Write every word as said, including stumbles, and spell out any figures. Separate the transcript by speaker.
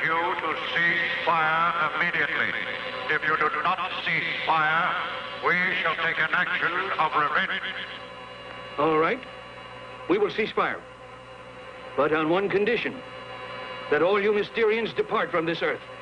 Speaker 1: you to cease fire immediately. If you do not cease fire, we shall take an action of revenge.
Speaker 2: All right. We will cease fire. But on one condition, that all you Mysterians depart from this Earth.